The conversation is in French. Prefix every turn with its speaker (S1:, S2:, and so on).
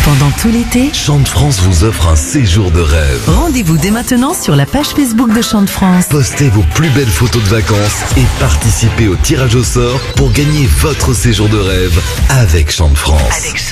S1: Pendant tout l'été,
S2: Chant de France vous offre un séjour de rêve.
S1: rendez-vous dès maintenant sur la page Facebook de Chant de France.
S2: Postez vos plus belles photos de vacances et participez au tirage au sort pour gagner votre séjour de rêve avec Chant de France.